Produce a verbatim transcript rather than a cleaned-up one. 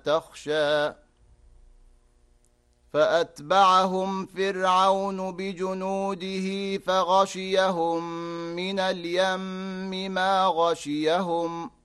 تخشى فأتبعهم فرعون بجنوده فغشيهم من اليم ما غشيهم